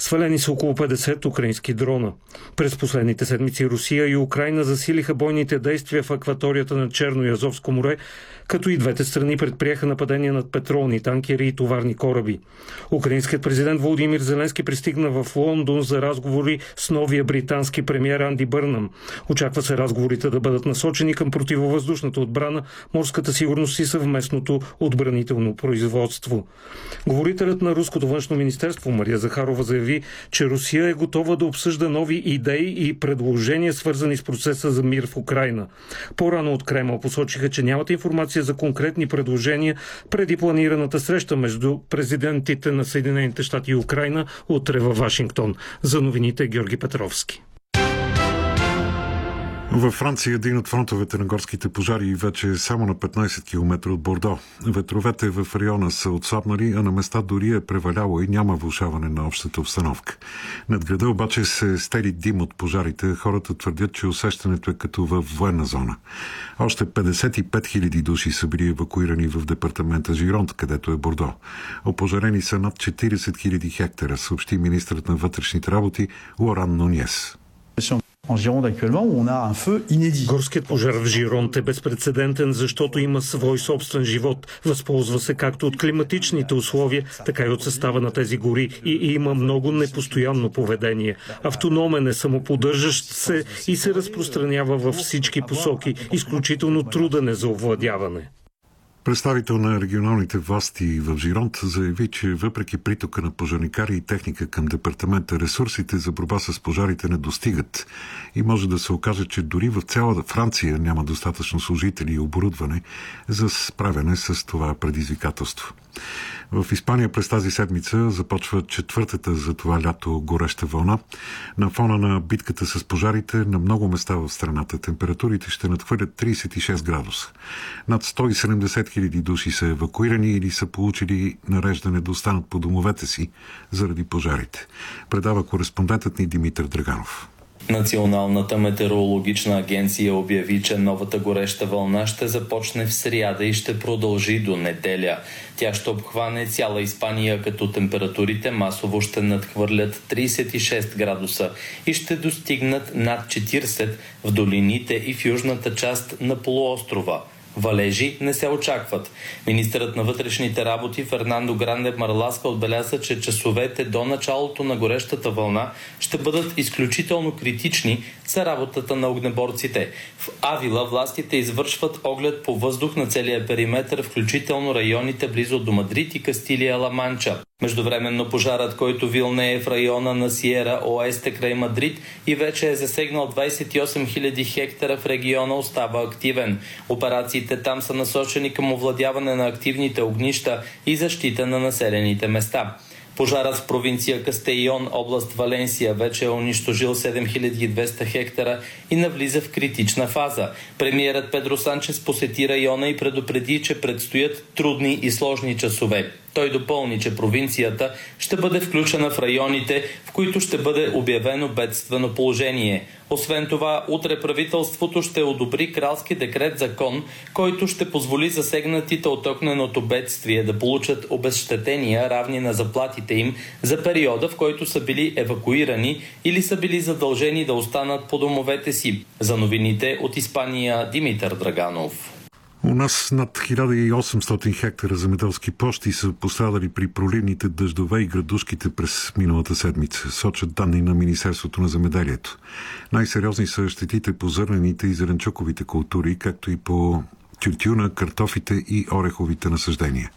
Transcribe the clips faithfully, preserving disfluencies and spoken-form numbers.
Свалени са около петдесет украински дрона. През последните седмици Русия и Украйна засилиха бойните действия в акваторията на Черно и Азовско море, като и двете страни предприеха нападения над петролни танкери и товарни кораби. Украинският президент Володимир Зеленски пристигна в Лондон за разговори с новия британски премиер Анди Бърнъм. Очаква се разговорите да бъдат насочени към противовъздушната отбрана, морската сигурност и съвместното отбранително производство. Говорителят на Руското външно министерство Мария Захарова заяви, че Русия е готова да обсъжда нови идеи и предложения, свързани с процеса за мир в Украйна. По-рано от Кремъл посочиха, че нямат информация за конкретни предложения преди планираната среща между президентите на Съединените щати и Украйна утре във Вашингтон. За новините Георги Петровски. Във Франция един от фронтовете на горските пожари вече е само на петнайсет километра от Бордо. Ветровете в района са отслабнали, а на места дори е преваляло и няма влошаване на общата обстановка. Над града обаче се стели дим от пожарите. Хората твърдят, че усещането е като във военна зона. Още петдесет и пет хиляди души са били евакуирани в департамента Жиронт, където е Бордо. Опожарени са над четирийсет хиляди хектара, съобщи министрът на вътрешните работи Лоран Нуньес. Горският пожар в Жиронт е безпрецедентен, защото има свой собствен живот. Възползва се както от климатичните условия, така и от състава на тези гори и има много непостоянно поведение. Автономен е, самоподдържащ се и се разпространява във всички посоки. Изключително труден е за овладяване. Представител на регионалните власти в Жиронт заяви, че въпреки притока на пожарникари и техника към департамента, ресурсите за борба с пожарите не достигат и може да се окаже, че дори в цяла Франция няма достатъчно служители и оборудване за справяне с това предизвикателство. В Испания през тази седмица започва четвъртата за това лято гореща вълна. На фона на битката с пожарите на много места в страната температурите ще надхвърлят трийсет и шест градуса. Над сто и седемдесет хиляди души са евакуирани или са получили нареждане да останат по домовете си заради пожарите. Предава кореспондентът ни Димитър Драганов. Националната метеорологична агенция обяви, че новата гореща вълна ще започне в сряда и ще продължи до неделя. Тя ще обхване цяла Испания, като температурите масово ще надхвърлят трийсет и шест градуса и ще достигнат над четирийсет в долините и в южната част на полуострова. Валежи не се очакват. Министърът на вътрешните работи Фернандо Гранде Марласка отбеляза, че часовете до началото на горещата вълна ще бъдат изключително критични за работата на огнеборците. В Авила властите извършват оглед по въздух на целия периметър, включително районите близо до Мадрид и Кастилия-Ла Манча. Междувременно пожарът, който вилнее в района на Сиера Оесте край Мадрид и вече е засегнал двайсет и осем хиляди хектара в региона, остава активен. Операциите там са насочени към овладяване на активните огнища и защита на населените места. Пожарът в провинция Кастейон, област Валенсия, вече е унищожил седем хиляди и двеста хектара и навлиза в критична фаза. Премиерът Педро Санчес посети района и предупреди, че предстоят трудни и сложни часове. Той допълни, че провинцията ще бъде включена в районите, в които ще бъде обявено бедствено положение. Освен това, утре правителството ще одобри кралски декрет закон, който ще позволи засегнатите от огненото бедствие да получат обезщетения, равни на заплатите им за периода, в който са били евакуирани или са били задължени да останат по домовете си. За новините от Испания, Димитър Драганов. У нас над хиляда и осемстотин хектара земеделски площи са пострадали при проливните дъждове и градушките през миналата седмица, сочат данни на Министерството на земеделието. Най-сериозни са щетите по зърнените и зеленчуковите култури, както и по тютюна, картофите и ореховите насаждения.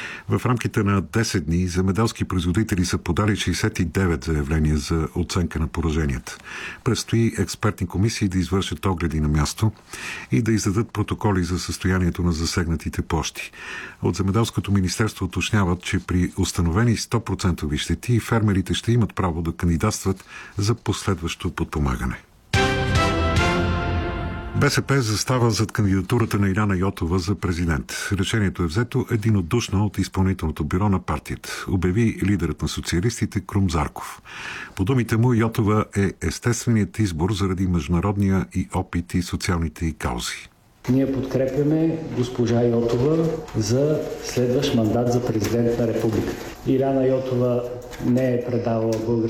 В рамките на десет дни земеделски производители са подали шейсет и девет заявления за оценка на пораженията. Предстои експертни комисии да извършат огледи на място и да издадат протоколи за състоянието на засегнатите площи. От Земеделското министерство уточняват, че при установени сто процента щети фермерите ще имат право да кандидатстват за последващо подпомагане. БСП застава зад кандидатурата на Иляна Йотова за президент. Решението е взето единодушно от изпълнителното бюро на партията, обяви лидерът на социалистите Крум Зарков. По думите му, Йотова е естественият избор заради международния и опит и социалните и каузи. Ние подкрепяме госпожа Йотова за следващ мандат за президент на републиката. Иляна Йотова не е предавала българската